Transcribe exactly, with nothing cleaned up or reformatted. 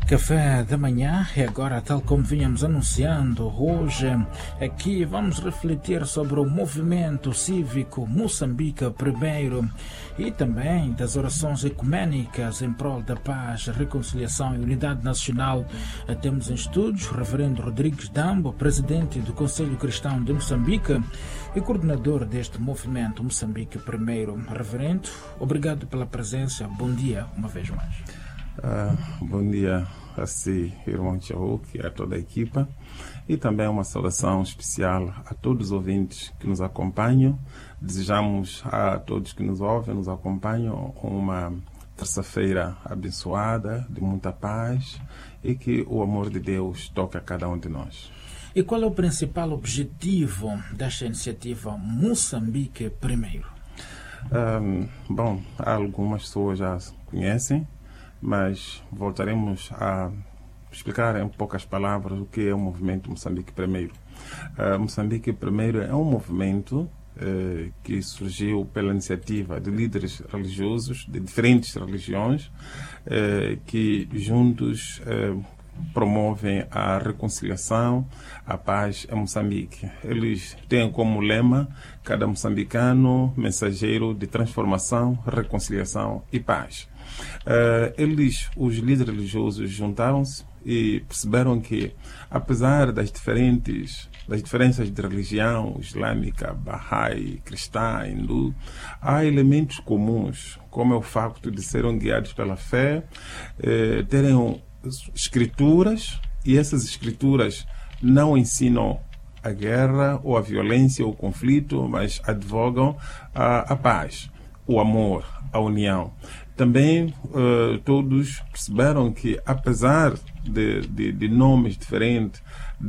Café da manhã e agora, tal como vínhamos anunciando, hoje aqui vamos refletir sobre o movimento cívico Moçambique Primeiro e também das orações ecumênicas em prol da paz, reconciliação e unidade nacional. Temos em estúdios o reverendo Rodrigues Dambo, presidente do Conselho Cristão de Moçambique e coordenador deste movimento Moçambique Primeiro. Reverendo, obrigado pela presença, bom dia uma vez mais. Uh, bom dia a si, irmão Chauk, e a toda a equipa, e também uma saudação especial a todos os ouvintes que nos acompanham. Desejamos a todos que nos ouvem, nos acompanham, uma terça-feira abençoada, de muita paz, e que o amor de Deus toque a cada um de nós. E qual é o principal objetivo desta iniciativa Moçambique Primeiro? Um, bom, algumas pessoas já conhecem, mas voltaremos a explicar em poucas palavras o que é o movimento Moçambique Primeiro. Uh, Moçambique Primeiro é um movimento uh, que surgiu pela iniciativa de líderes religiosos de diferentes religiões uh, que juntos uh, promovem a reconciliação, a paz em Moçambique. Eles têm como lema: cada moçambicano, mensageiro de transformação, reconciliação e paz. Uh, eles, os líderes religiosos, juntaram-se e perceberam que, apesar das diferentes das diferenças de religião islâmica, Bahá'í, cristã, hindu, há elementos comuns, como é o facto de serem guiados pela fé, eh, terem escrituras, e essas escrituras não ensinam a guerra ou a violência ou o conflito, mas advogam a, a paz, o amor, a união. Também uh, todos perceberam que, apesar de, de, de nomes diferentes,